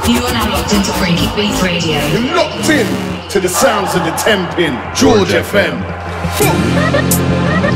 You are now locked into Freaky Beats Radio. You're locked in to the sounds of the 10-pin, George FM.